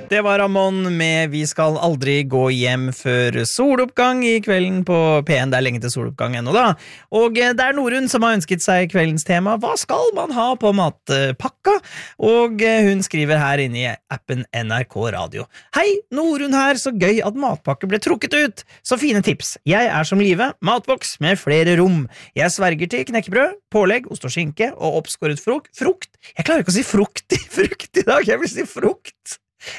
Det var Ramon med Vi skal aldri gå hjem før soloppgang I kvelden på P1. Det lenge til soloppgang ennå da. Og det Norun som har ønsket seg kveldens tema. Hva skal man ha på matpakka? Og hun skriver her inne I appen NRK Radio. Hei, Norun her, så gøy at matpakke ble trukket ut. Så fine tips. Jeg som Live, matboks med flere rom. Jeg sverger til knekkebrød, pålegg, ost og skinke og oppskåret frukt. Jeg klarer ikke å si frukt I dag, jeg vil si frukt.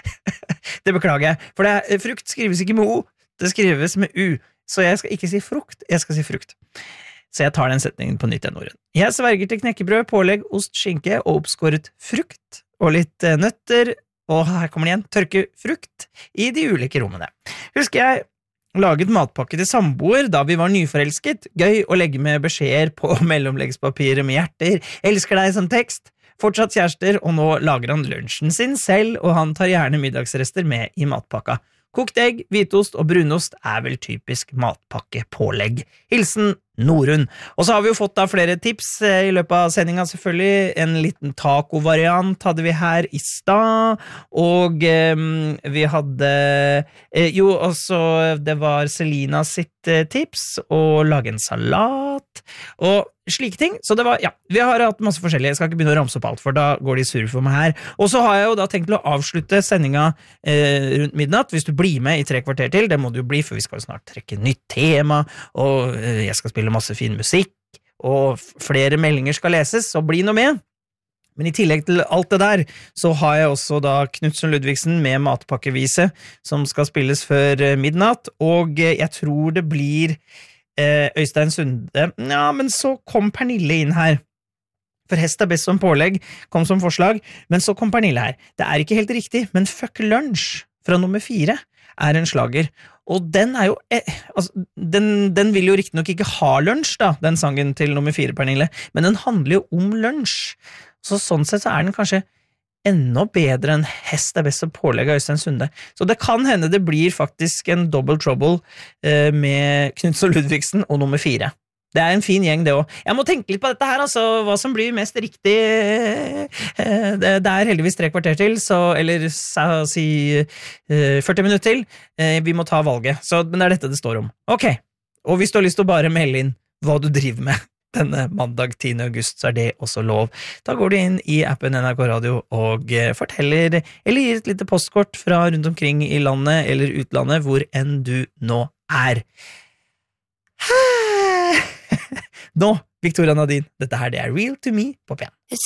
Det beklager jeg, for frukt skrives ikke med O, det skrives med U, så jeg skal ikke si frukt, jeg skal si frukt. Så jeg tar den setningen på nytt igjen, Norun. Jeg sverger til knekkebrød, pålegg, ost, skinke og oppskåret frukt, og litt nøtter, og her kommer det igjen, tørke frukt I de ulike rommene. Husker jeg laget matpakke til samboer da vi var nyforelsket, gøy å legge med beskjeder på mellomleggspapiret med hjerter, elsker deg som tekst, fortsatt kjærester, og nå lager han lunsjen sin selv, og han tar gjerne middagsrester med I matpakka. Kokt egg, hvitost og brunost vel typisk matpakkepålegg. Hilsen Norun. Og så har vi jo fått da flere tips I løpet av sendingen selvfølgelig. En liten taco-variant hadde vi her I stad, og vi hadde jo også, det var Selina sitt tips, å lage en salat, og slike ting. Så det var, ja, vi har hatt masse forskjellige, jeg skal ikke begynne å ramse opp alt, for da går de sur for meg her. Og så har jeg jo da tenkt til å avslutte sendingen rundt midnatt, hvis du blir med I 3 kvarter til, det må du jo bli, for vi skal jo snart trekke nytt tema, og jeg skal spille masse fin musikk, og flere meldinger skal leses, så bli nå med. Men I tillegg til alt det der, så har jeg også da Knutsen Ludvigsen med matpakkevise, som skal spilles før midnatt, og jeg tror det blir Øystein Sunde. Ja, men så kom Pernille inn her. For hest best som pålegg, kom som forslag, men så kom Pernille her. Det ikke helt riktig, men Fuck Lunch fra nummer 4 en slager. Og den jo, altså, den vil jo riktig nok ikke ha lunsj da, den sangen til nummer 4, Pernille, men den handler jo om lunsj. Så sånn sett så den kanskje enda bedre enn hest best som pålegg av Øystein Sunde. Så det kan hende det blir faktisk en double trouble med Knutsen Ludvigsen og nummer 4. Det en fin gjeng det også. Jeg må tenke litt på dette her, altså, hva som blir mest riktig. Det heldigvis 3 kvarter til, så, eller si 40 minutter til. Vi må ta valget, så, men det dette det står om. Ok, og hvis du har lyst til å bare melde inn hva du driver med denne mandag 10. august, så det også lov. Da går du inn I appen NRK Radio og forteller, eller gir et lite postkort fra rundt omkring I landet eller utlandet, hvor enn du nå Nå, Victoria Nadine, dette her det Real to Me på P1.